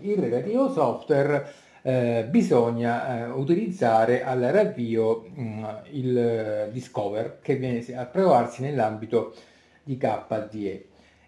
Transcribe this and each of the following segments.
il relativo software, bisogna utilizzare all'avvio il Discover che viene a trovarsi nell'ambito di KDE.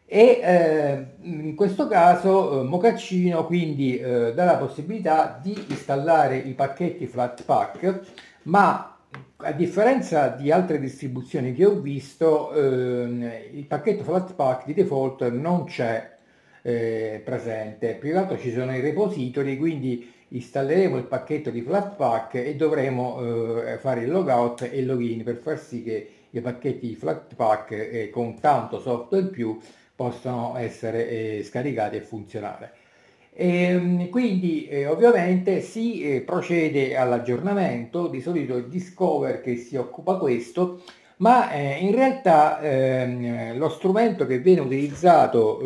In questo caso Mocaccino quindi dà la possibilità di installare i pacchetti Flatpak, ma a differenza di altre distribuzioni che ho visto, il pacchetto Flatpak di default non c'è presente. Più che altro ci sono i repository, quindi installeremo il pacchetto di Flatpak e dovremo fare il logout e il login per far sì che i pacchetti di Flatpak con tanto software in più possano essere scaricati e funzionare. Quindi ovviamente si procede all'aggiornamento, di solito il Discover che si occupa questo, ma in realtà lo strumento che viene utilizzato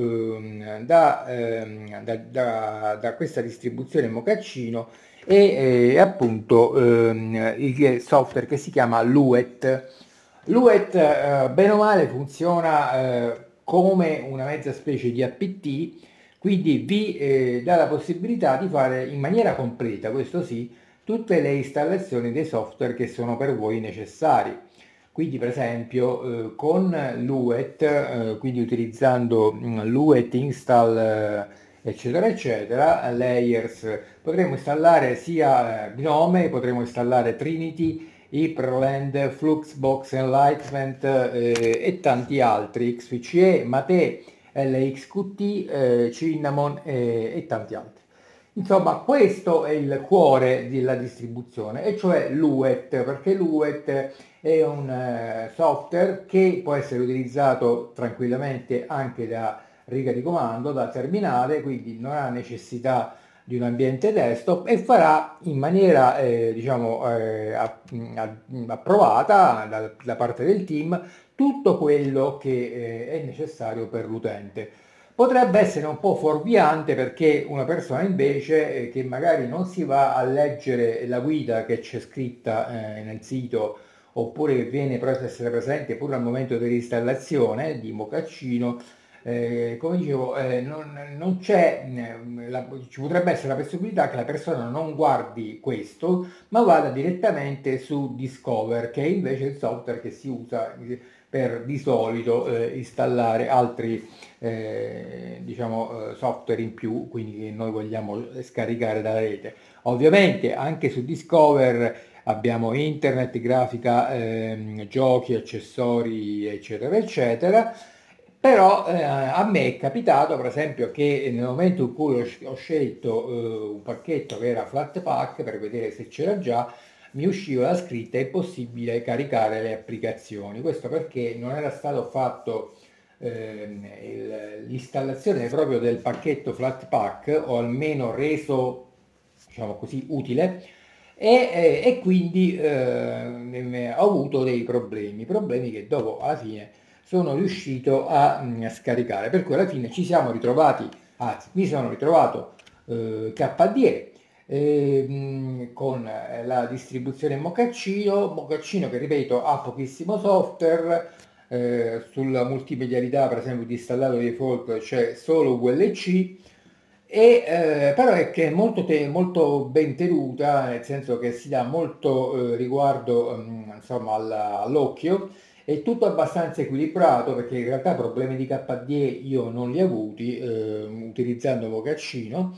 da questa distribuzione Mocaccino è appunto il software che si chiama Luet. Luet bene o male funziona come una mezza specie di apt, quindi vi dà la possibilità di fare in maniera completa, questo sì, tutte le installazioni dei software che sono per voi necessari. Quindi per esempio con Luet, quindi utilizzando Luet install eccetera eccetera, layers, potremo installare sia Gnome, potremo installare Trinity, Hyprland, Fluxbox, Enlightenment e tanti altri, XFCE, Mate, LXQT, Cinnamon e tanti altri. Insomma, questo è il cuore della distribuzione, e cioè l'UET, perché l'UET è un software che può essere utilizzato tranquillamente anche da riga di comando, da terminale, quindi non ha necessità di un ambiente desktop e farà in maniera approvata da parte del team tutto quello che è necessario per l'utente. Potrebbe essere un po' fuorviante perché una persona invece che magari non si va a leggere la guida che c'è scritta nel sito, oppure che viene preso a essere presente pure al momento dell'installazione di Mocaccino, come dicevo, non c'è, ci potrebbe essere la possibilità che la persona non guardi questo, ma vada direttamente su Discover, che è invece il software che si usa per di solito installare altri software in più, quindi che noi vogliamo scaricare dalla rete. Ovviamente anche su Discover abbiamo internet, grafica, giochi, accessori, eccetera, eccetera. Però a me è capitato, per esempio, che nel momento in cui ho scelto un pacchetto che era Flatpak per vedere se c'era già, mi usciva la scritta: è possibile caricare le applicazioni. Questo perché non era stato fatto l'installazione proprio del pacchetto Flatpak, o almeno reso, diciamo così, utile, e quindi ho avuto dei problemi che dopo alla fine sono riuscito a scaricare, per cui alla fine ci siamo ritrovati, anzi mi sono ritrovato KDE con la distribuzione Mocaccino che ripeto ha pochissimo software, sulla multimedialità per esempio di installato di default c'è solo VLC, però è che è molto ben tenuta, nel senso che si dà molto riguardo insomma all'occhio, è tutto abbastanza equilibrato perché in realtà problemi di KDE io non li ho avuti utilizzando Mocaccino,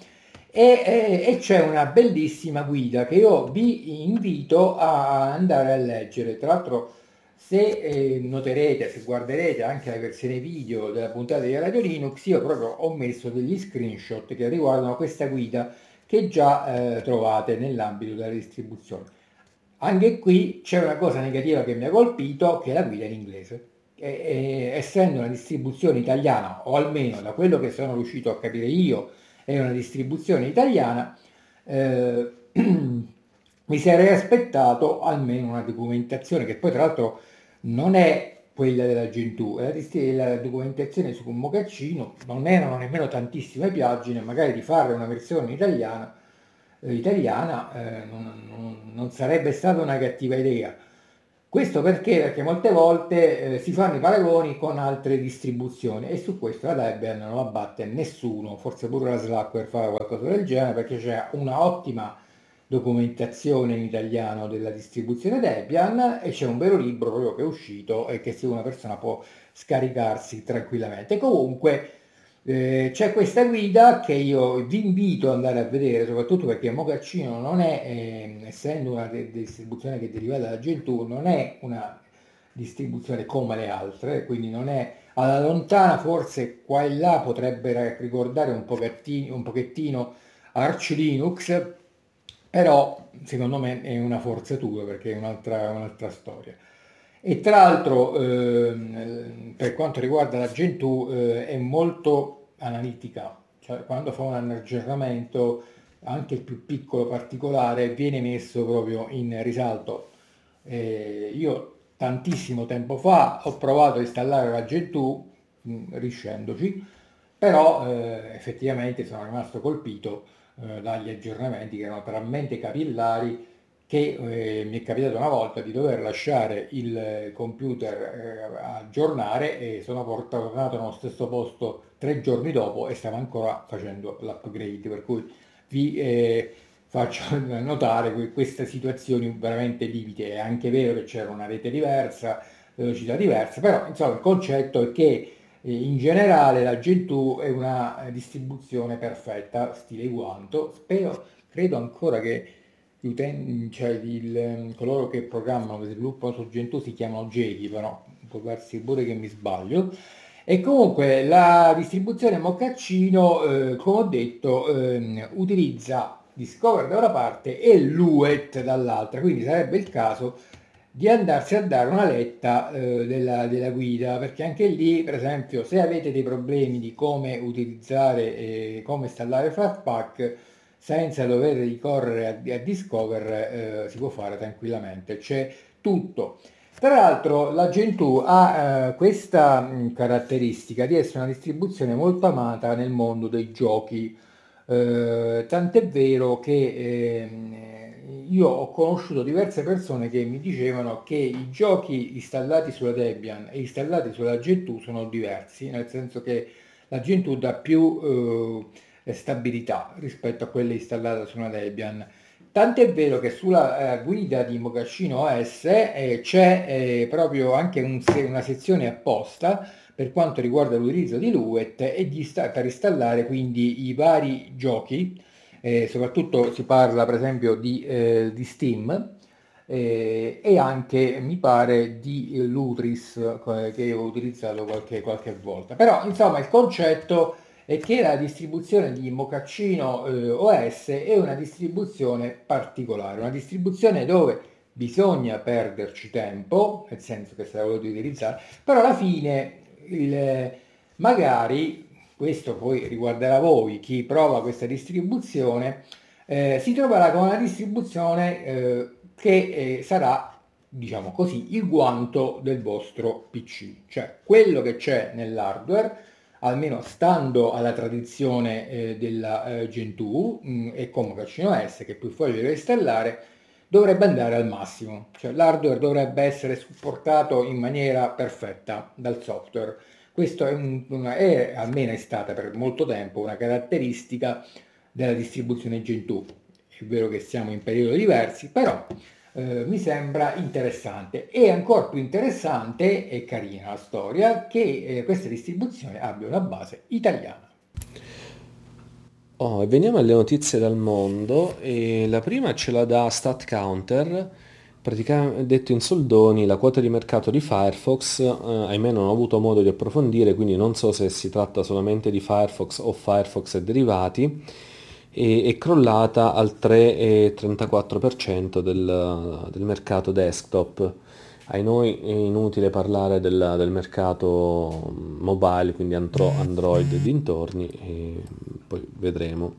e c'è una bellissima guida che io vi invito a andare a leggere. Tra l'altro, se noterete, se guarderete anche la versione video della puntata di Radio Linux, io proprio ho messo degli screenshot che riguardano questa guida che già trovate nell'ambito della distribuzione. Anche qui c'è una cosa negativa che mi ha colpito, che è la guida in inglese. Essendo una distribuzione italiana, o almeno da quello che sono riuscito a capire io, è una distribuzione italiana, eh, mi sarei aspettato almeno una documentazione, che poi tra l'altro non è quella della Gentoo, la documentazione su un Mocaccino, non erano nemmeno tantissime pagine, magari di fare una versione italiana non sarebbe stata una cattiva idea. Questo perché? Perché molte volte si fanno i paragoni con altre distribuzioni e su questo la Debian non la batte nessuno, forse pure la Slackware fa qualcosa del genere perché c'è una ottima documentazione in italiano della distribuzione Debian e c'è un vero libro proprio che è uscito e che se una persona può scaricarsi tranquillamente. Comunque c'è questa guida che io vi invito ad andare a vedere, soprattutto perché Mocaccino non è, essendo una distribuzione che deriva dalla Gentoo, non è una distribuzione come le altre, quindi non è alla lontana, forse qua e là potrebbe ricordare un pochettino Arch Linux, però secondo me è una forzatura perché è un'altra storia. E tra l'altro, per quanto riguarda la Gentoo, è molto analitica, cioè quando fa un aggiornamento, anche il più piccolo particolare viene messo proprio in risalto. Io tantissimo tempo fa ho provato a installare la Gentoo, riuscendoci, però effettivamente sono rimasto colpito dagli aggiornamenti che erano talmente capillari che mi è capitato una volta di dover lasciare il computer aggiornare e sono tornato nello stesso posto 3 giorni dopo e stava ancora facendo l'upgrade, per cui vi faccio notare queste situazioni veramente limite. È anche vero che c'era una rete diversa, velocità diversa, però insomma il concetto è che in generale la Gentoo è una distribuzione perfetta, stile quanto. Spero, credo ancora che gli utenti, cioè coloro che programmano, che sviluppano su Gentoo si chiamano Geki, però può darsi pure che mi sbaglio. E comunque la distribuzione Moccaccino, come ho detto, utilizza Discover da una parte e l'UET dall'altra, quindi sarebbe il caso di andarsi a dare una letta della guida, perché anche lì, per esempio, se avete dei problemi di come utilizzare e come installare Flatpak, senza dover ricorrere a Discover, si può fare tranquillamente, c'è tutto. Tra l'altro la Gentoo ha questa caratteristica di essere una distribuzione molto amata nel mondo dei giochi, tant'è vero che io ho conosciuto diverse persone che mi dicevano che i giochi installati sulla Debian e installati sulla Gentoo sono diversi, nel senso che la Gentoo dà più stabilità rispetto a quella installata su una Debian. Tant'è vero che sulla guida di Mocaccino OS c'è proprio anche una sezione apposta per quanto riguarda l'utilizzo di Luet e per installare quindi i vari giochi, soprattutto si parla per esempio di Steam e anche mi pare di Lutris che ho utilizzato qualche volta. Però insomma il concetto è che la distribuzione di Mocaccino OS è una distribuzione particolare, una distribuzione dove bisogna perderci tempo, nel senso che se la volete utilizzare, però alla fine magari, questo poi riguarderà voi, chi prova questa distribuzione, si troverà con una distribuzione che sarà, diciamo così, il guanto del vostro PC, cioè quello che c'è nell'hardware almeno stando alla tradizione della Gentoo e con Caccino S, che è più facile da installare, dovrebbe andare al massimo, cioè l'hardware dovrebbe essere supportato in maniera perfetta dal software. Questo almeno è stata per molto tempo una caratteristica della distribuzione Gentoo. È vero che siamo in periodi diversi, però mi sembra interessante e ancora più interessante e carina la storia che questa distribuzione abbia una base italiana. Oh, e veniamo alle notizie dal mondo e la prima ce la dà StatCounter, praticamente detto in soldoni la quota di mercato di Firefox, ahimè non ho avuto modo di approfondire, quindi non so se si tratta solamente di Firefox o Firefox e derivati, è crollata al 3,34% del mercato desktop. Ai noi è inutile parlare del mercato mobile, quindi Android e dintorni, e poi vedremo.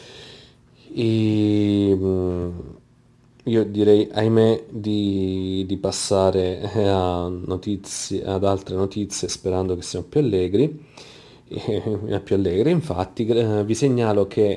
E, io direi, ahimè, di passare ad altre notizie sperando che siano più allegri. Più allegre. Infatti, vi segnalo che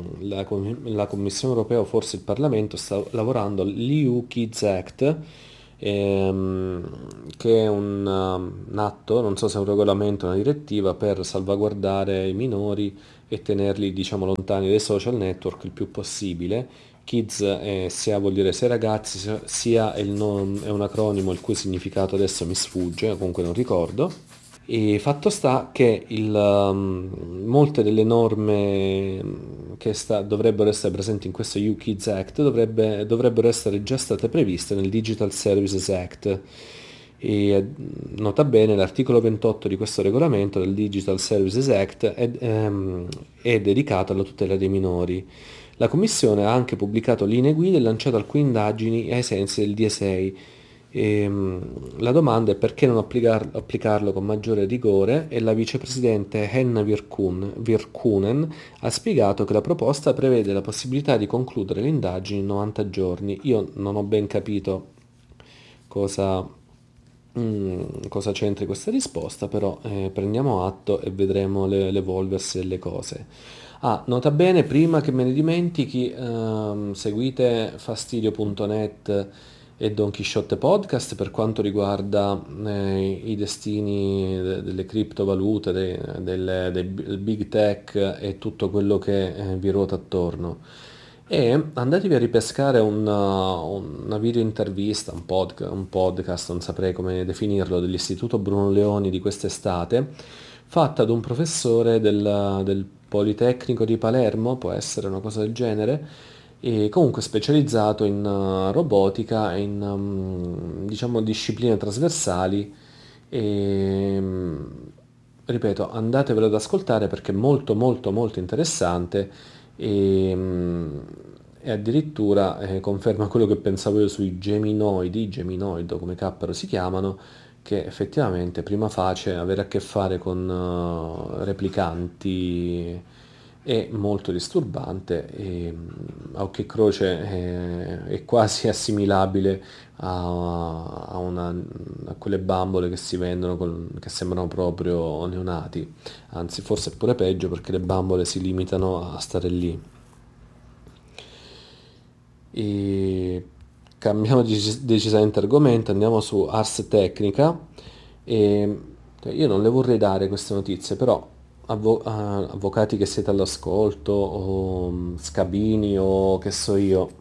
la Commissione europea o forse il Parlamento sta lavorando all'EU Kids Act, che è un atto, non so se è un regolamento o una direttiva, per salvaguardare i minori e tenerli, diciamo, lontani dai social network il più possibile. Kids sia vuol dire sei ragazzi, sia è un acronimo il cui significato adesso mi sfugge, comunque non ricordo. E fatto sta che molte delle norme che dovrebbero essere presenti in questo UKIDS Act dovrebbero essere già state previste nel Digital Services Act. E nota bene, l'articolo 28 di questo regolamento del Digital Services Act è dedicato alla tutela dei minori. La Commissione ha anche pubblicato linee guida e lanciato alcune indagini ai sensi del DSA. La domanda è perché non applicarlo con maggiore rigore, e la vicepresidente Henna Virkkunen ha spiegato che la proposta prevede la possibilità di concludere le indagini in 90 giorni. Io non ho ben capito cosa, cosa c'entri questa risposta, però prendiamo atto e vedremo l'evolversi delle cose. Ah, nota bene, prima che me ne dimentichi, seguite fastidio.net e Don Chisciotte Podcast per quanto riguarda i destini delle criptovalute, del big tech e tutto quello che vi ruota attorno. E andatevi a ripescare una video intervista, un podcast, non saprei come definirlo, dell'Istituto Bruno Leoni di quest'estate, fatta da un professore del Politecnico di Palermo, può essere una cosa del genere, e comunque specializzato in robotica e in diciamo discipline trasversali e ripeto, andatevelo ad ascoltare perché è molto molto molto interessante e addirittura conferma quello che pensavo io sui Geminoid o come cappero si chiamano, che effettivamente prima face avere a che fare con replicanti è molto disturbante e a occhio e croce è quasi assimilabile a quelle bambole che si vendono che sembrano proprio neonati, anzi forse è pure peggio perché le bambole si limitano a stare lì. E cambiamo decisamente argomento, andiamo su Ars Technica e io non le vorrei dare queste notizie, però avvocati che siete all'ascolto o scabini o che so io,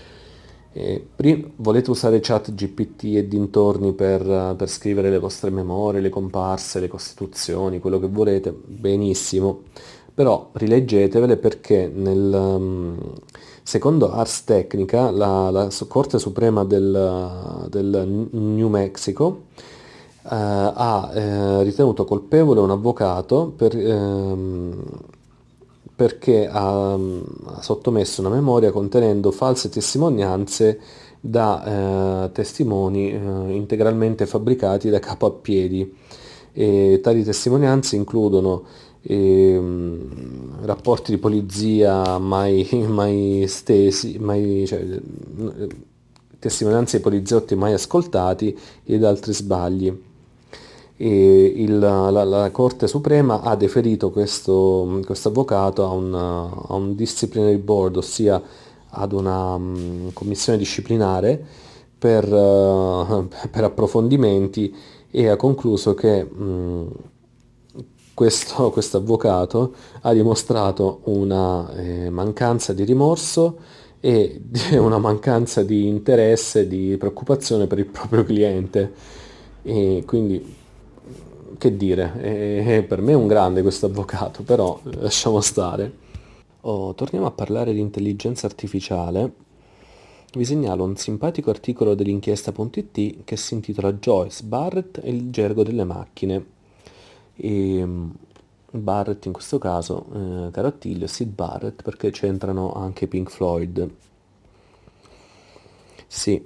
volete usare chat GPT e dintorni per scrivere le vostre memorie, le comparse, le costituzioni, quello che volete, benissimo, però rileggetevele perché secondo Ars Technica la Corte Suprema del New Mexico ha ritenuto colpevole un avvocato perché ha sottomesso una memoria contenendo false testimonianze da testimoni integralmente fabbricati da capo a piedi. E tali testimonianze includono rapporti di polizia mai stesi, testimonianze di poliziotti mai ascoltati ed altri sbagli. E la Corte Suprema ha deferito questo avvocato a un disciplinary board, ossia ad una commissione disciplinare per approfondimenti, e ha concluso che questo avvocato ha dimostrato una mancanza di rimorso e una mancanza di interesse e di preoccupazione per il proprio cliente. E quindi, che dire, per me è un grande questo avvocato, però lasciamo stare. Torniamo a parlare di intelligenza artificiale. Vi segnalo un simpatico articolo dell'inchiesta.it che si intitola Joyce Barrett e il gergo delle macchine. E Barrett in questo caso, caro Attilio, Sid Barrett, perché c'entrano anche Pink Floyd. Sì,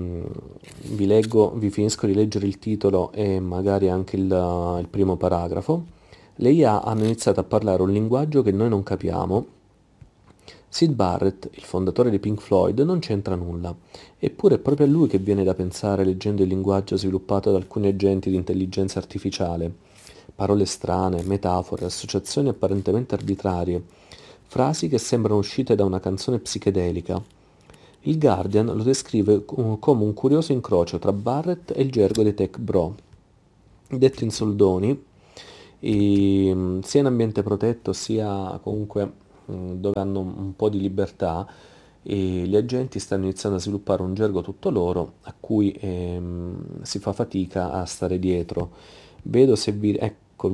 vi finisco di leggere il titolo e magari anche il primo paragrafo. Le IA hanno iniziato a parlare un linguaggio che noi non capiamo. Sid Barrett, il fondatore di Pink Floyd, non c'entra nulla, eppure è proprio a lui che viene da pensare leggendo il linguaggio sviluppato da alcuni agenti di intelligenza artificiale. Parole strane, metafore, associazioni apparentemente arbitrarie, frasi che sembrano uscite da una canzone psichedelica. Il Guardian lo descrive come un curioso incrocio tra Barrett e il gergo dei tech bro. Detto in soldoni, sia in ambiente protetto sia comunque dove hanno un po' di libertà, e gli agenti stanno iniziando a sviluppare un gergo tutto loro a cui si fa fatica a stare dietro. Vedo se vi, ecco,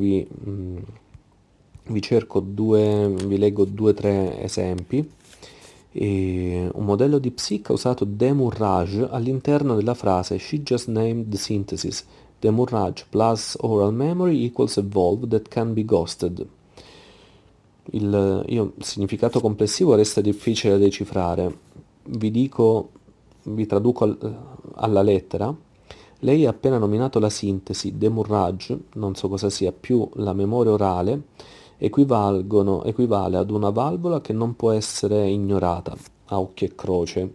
vi cerco vi leggo due o tre esempi. Un modello di Psych ha usato Demurrage all'interno della frase She just named the synthesis. Demurrage plus oral memory equals a valve that can be ghosted. Il significato complessivo resta difficile da decifrare. Vi traduco alla lettera. Lei ha appena nominato la sintesi, demurrage, non so cosa sia, più la memoria orale, equivale ad una valvola che non può essere ignorata, a occhio e croce.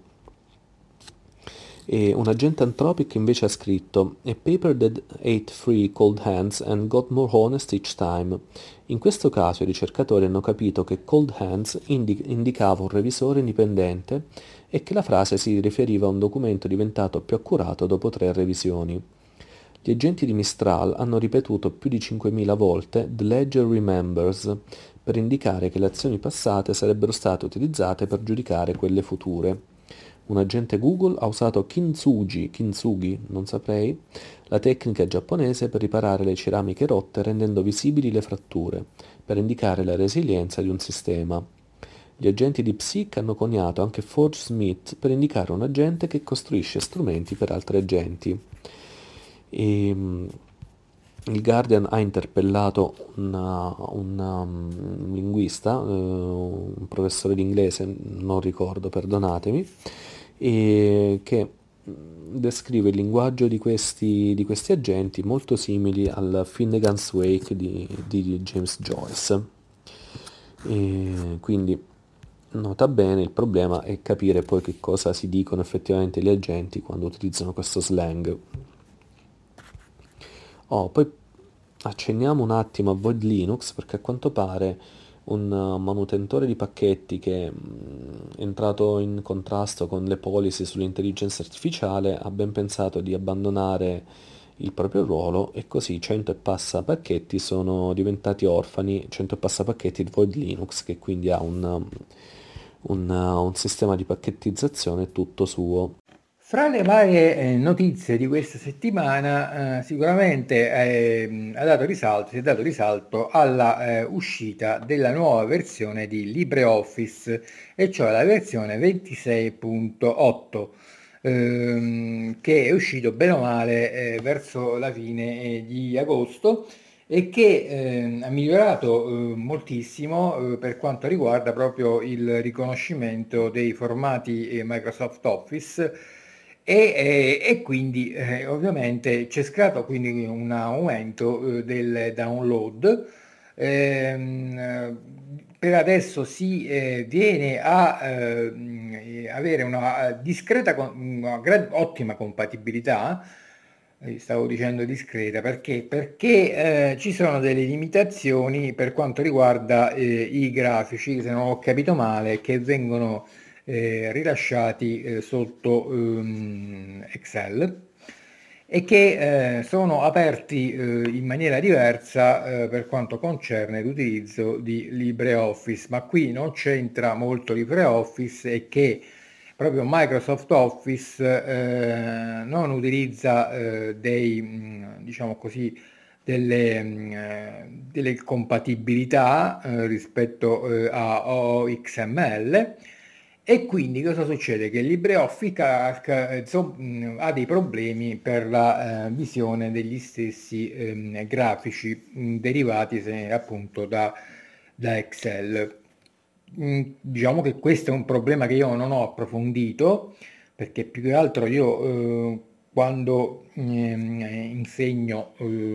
E un agente Anthropic invece ha scritto A paper that ate three cold hands and got more honest each time. In questo caso i ricercatori hanno capito che cold hands indicava un revisore indipendente e che la frase si riferiva a un documento diventato più accurato dopo 3 revisioni. Gli agenti di Mistral hanno ripetuto più di 5.000 volte The Ledger Remembers per indicare che le azioni passate sarebbero state utilizzate per giudicare quelle future. Un agente Google ha usato kintsugi, non saprei, la tecnica giapponese per riparare le ceramiche rotte rendendo visibili le fratture, per indicare la resilienza di un sistema. Gli agenti di Psych hanno coniato anche Forge Smith per indicare un agente che costruisce strumenti per altri agenti. Il Guardian ha interpellato un linguista, un professore di inglese, non ricordo, perdonatemi, e che descrive il linguaggio di questi agenti molto simili al Finnegan's Wake di James Joyce. E quindi nota bene, il problema è capire poi che cosa si dicono effettivamente gli agenti quando utilizzano questo slang. Poi accenniamo un attimo a Void Linux perché a quanto pare un manutentore di pacchetti che è entrato in contrasto con le policy sull'intelligenza artificiale ha ben pensato di abbandonare il proprio ruolo e così 100 e passa pacchetti sono diventati orfani, 100 e passa pacchetti di Void Linux che quindi ha un sistema di pacchettizzazione tutto suo. Fra le varie notizie di questa settimana, sicuramente si è dato risalto alla uscita della nuova versione di LibreOffice, e cioè la versione 26.8, che è uscito bene o male verso la fine di agosto e che ha migliorato moltissimo per quanto riguarda proprio il riconoscimento dei formati Microsoft Office, e quindi ovviamente c'è stato quindi un aumento del download. Per adesso si viene a avere una discreta, ottima compatibilità. Stavo dicendo discreta perché ci sono delle limitazioni per quanto riguarda i grafici, se non ho capito male, che vengono rilasciati sotto Excel, e che sono aperti in maniera diversa per quanto concerne l'utilizzo di LibreOffice, ma qui non c'entra molto LibreOffice, e che proprio Microsoft Office non utilizza diciamo così, delle compatibilità rispetto a OXML. E quindi cosa succede? Che LibreOffice ha dei problemi per la visione degli stessi grafici derivati appunto da Excel. Diciamo che questo è un problema che io non ho approfondito, perché più che altro io quando insegno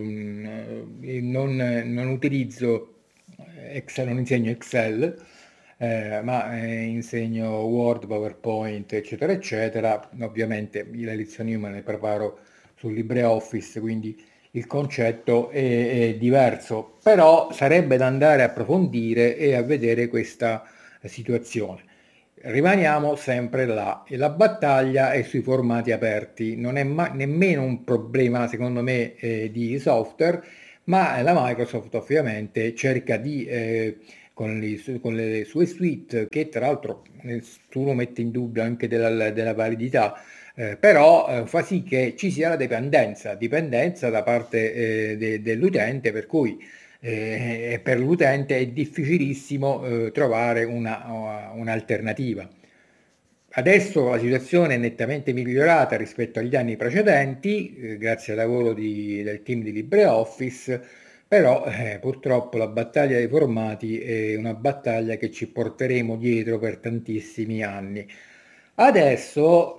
non utilizzo Excel, non insegno Excel, ma insegno Word, PowerPoint, eccetera, eccetera. Ovviamente le lezioni io me le preparo su LibreOffice, quindi il concetto è diverso, però sarebbe da andare a approfondire e a vedere questa situazione. rimaniamo sempre là e la battaglia è sui formati aperti, non è nemmeno un problema secondo me di software, ma la Microsoft ovviamente cerca di con le sue suite, che tra l'altro nessuno mette in dubbio anche della validità, però fa sì che ci sia la dipendenza da parte dell'utente, per cui per l'utente è difficilissimo trovare un'alternativa. Adesso la situazione è nettamente migliorata rispetto agli anni precedenti, grazie al lavoro del team di LibreOffice, però purtroppo la battaglia dei formati è una battaglia che ci porteremo dietro per tantissimi anni. Adesso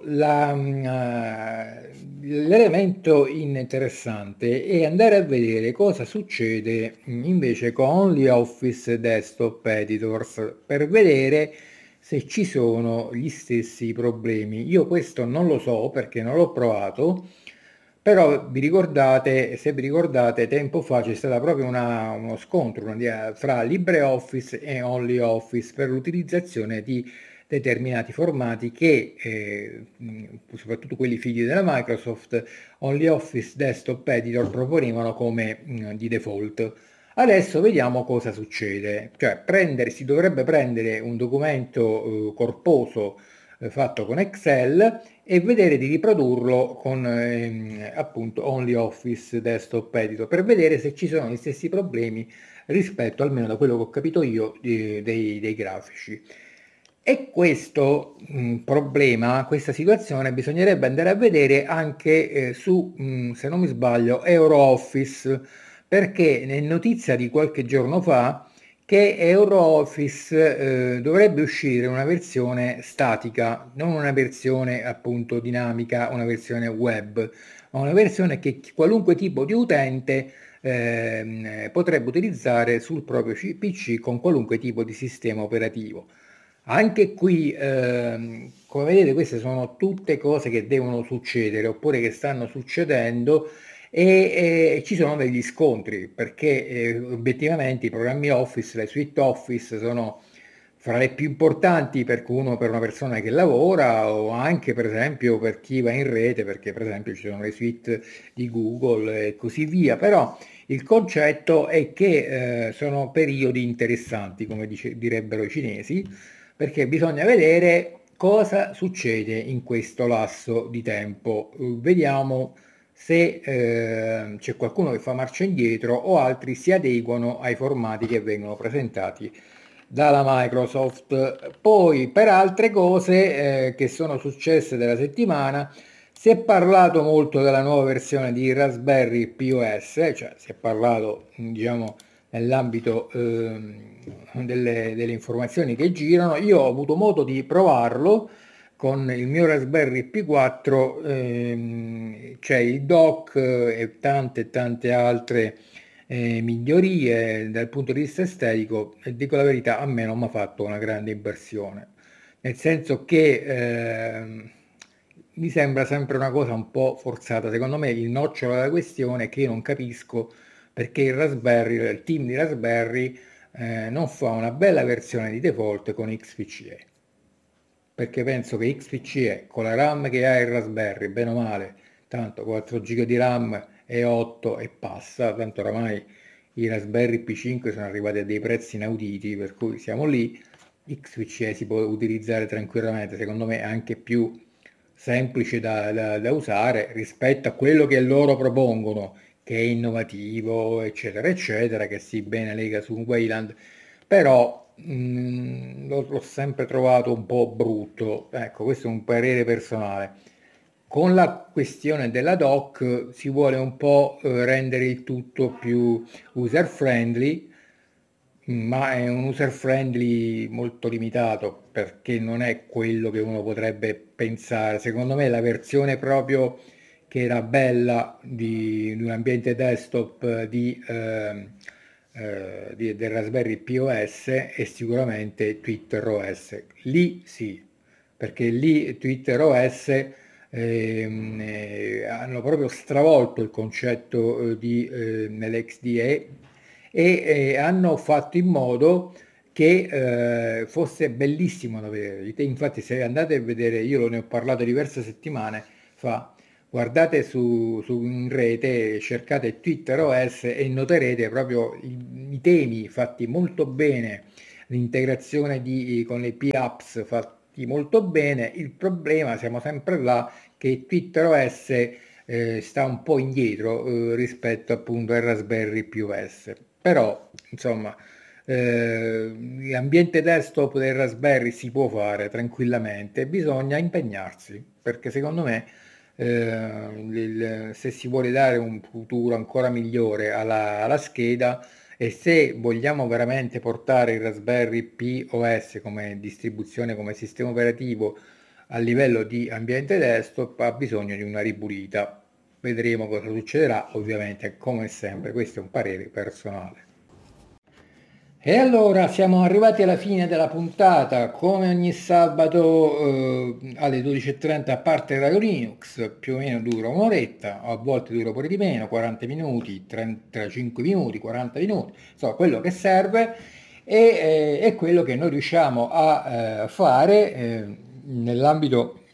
l'elemento interessante è andare a vedere cosa succede invece con OnlyOffice Desktop Editors per vedere se ci sono gli stessi problemi. Io questo non lo so perché non l'ho provato, però se vi ricordate, tempo fa c'è stato proprio uno scontro fra LibreOffice e OnlyOffice per l'utilizzazione di determinati formati che, soprattutto quelli figli della Microsoft, OnlyOffice Desktop Editor proponevano come di default. Adesso vediamo cosa succede, cioè si dovrebbe prendere un documento corposo fatto con Excel e vedere di riprodurlo con appunto OnlyOffice Desktop Editor per vedere se ci sono gli stessi problemi rispetto, almeno da quello che ho capito io, dei grafici. E questo problema, questa situazione, bisognerebbe andare a vedere anche su, se non mi sbaglio, EuroOffice, perché è notizia di qualche giorno fa che EuroOffice dovrebbe uscire una versione statica, non una versione appunto dinamica, una versione web, ma una versione che qualunque tipo di utente potrebbe utilizzare sul proprio PC con qualunque tipo di sistema operativo. Anche qui, come vedete, queste sono tutte cose che devono succedere oppure che stanno succedendo e ci sono degli scontri perché obiettivamente i programmi Office, le suite Office sono fra le più importanti per per una persona che lavora o anche per esempio per chi va in rete, perché per esempio ci sono le suite di Google e così via, però il concetto è che sono periodi interessanti, come direbbero i cinesi, perché bisogna vedere cosa succede in questo lasso di tempo. Vediamo se c'è qualcuno che fa marcia indietro o altri si adeguano ai formati che vengono presentati dalla Microsoft. Poi per altre cose che sono successe della settimana si è parlato molto della nuova versione di Raspberry POS, cioè si è parlato diciamo nell'ambito delle informazioni che girano. Io ho avuto modo di provarlo con il mio Raspberry P4, c'è il dock e tante altre migliorie dal punto di vista estetico e dico la verità, a me non mi ha fatto una grande impressione, nel senso che mi sembra sempre una cosa un po' forzata. Secondo me il nocciolo della questione è che io non capisco perché il team di Raspberry non fa una bella versione di default con XPCE, perché penso che XPCE con la RAM che ha il Raspberry, bene o male, tanto 4 GB di RAM e 8 e passa, tanto oramai i Raspberry P5 sono arrivati a dei prezzi inauditi, per cui siamo lì. XPCE si può utilizzare tranquillamente, secondo me è anche più semplice da usare rispetto a quello che loro propongono, che è innovativo, eccetera, eccetera, che si bene lega su un Wayland, però l'ho sempre trovato un po' brutto. Ecco, questo è un parere personale. Con la questione della doc si vuole un po' rendere il tutto più user friendly, ma è un user friendly molto limitato perché non è quello che uno potrebbe pensare. Secondo me la versione proprio che era bella di un ambiente desktop del Raspberry POS è sicuramente Twitter OS. Lì sì, perché lì Twitter OS hanno proprio stravolto il concetto nell'XDA e hanno fatto in modo che fosse bellissimo da vedere. Infatti se andate a vedere, io ne ho parlato diverse settimane fa, guardate in rete, cercate Twitter OS e noterete proprio i temi fatti molto bene, l'integrazione con le P-apps fatti molto bene. Il problema, siamo sempre là, che Twitter OS sta un po' indietro rispetto appunto al Raspberry Pi OS. Però, insomma, l'ambiente desktop del Raspberry si può fare tranquillamente, bisogna impegnarsi, perché secondo me se si vuole dare un futuro ancora migliore alla scheda e se vogliamo veramente portare il Raspberry Pi OS come distribuzione, come sistema operativo a livello di ambiente desktop, ha bisogno di una ripulita. Vedremo cosa succederà, ovviamente, come sempre, questo è un parere personale. E allora siamo arrivati alla fine della puntata, come ogni sabato alle 12:30 parte Radio Linux, più o meno dura un'oretta, a volte dura pure di meno, 40 minuti, 35 minuti, 40 minuti, insomma quello che serve è quello che noi riusciamo a fare nell'ambito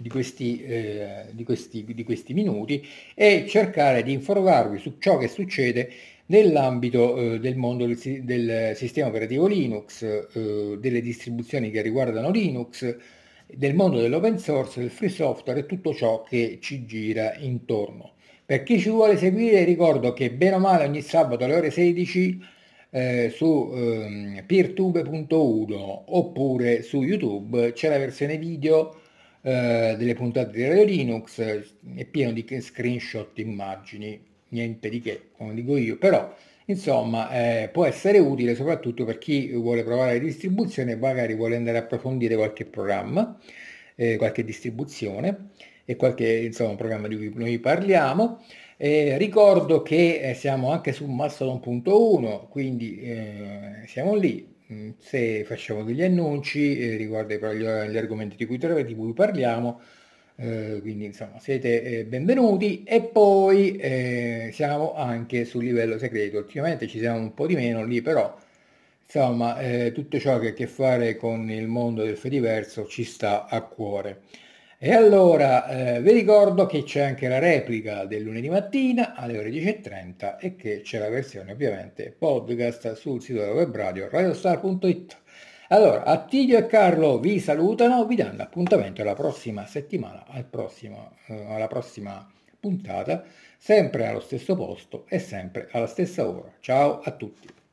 di questi minuti e cercare di informarvi su ciò che succede nell'ambito del mondo del sistema operativo Linux, delle distribuzioni che riguardano Linux, del mondo dell'open source, del free software e tutto ciò che ci gira intorno. Per chi ci vuole seguire, ricordo che bene o male ogni sabato alle ore 16 su peertube.1 oppure su YouTube c'è la versione video delle puntate di Radio Linux, è pieno di screenshot, immagini, niente di che, come dico io, però insomma può essere utile soprattutto per chi vuole provare la distribuzione e magari vuole andare a approfondire qualche programma, qualche distribuzione e qualche insomma programma di cui noi parliamo. Ricordo che siamo anche su Mastodon.1, quindi siamo lì. Se facciamo degli annunci riguardo gli argomenti di cui parliamo, quindi insomma siete benvenuti. E poi siamo anche sul livello segreto, ultimamente ci siamo un po' di meno lì, però insomma tutto ciò che ha a che fare con il mondo del Fediverso ci sta a cuore. E allora vi ricordo che c'è anche la replica del lunedì mattina alle ore 10:30 e che c'è la versione ovviamente podcast sul sito della web radio radiostar.it. Allora, Attilio e Carlo vi salutano, vi danno appuntamento alla prossima settimana, alla prossima puntata, sempre allo stesso posto e sempre alla stessa ora. Ciao a tutti.